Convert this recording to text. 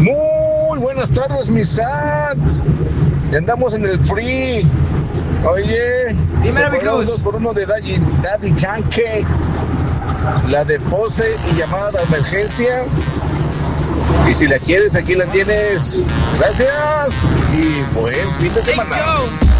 Muy buenas tardes, mi Sad. Andamos en el free. Oye, Dímelo, mi unos Cruz. por uno de Daddy Yankee. La de pose y llamada de emergencia. Y si la quieres, aquí la tienes. Gracias. Y buen fin de Hey, semana. yo.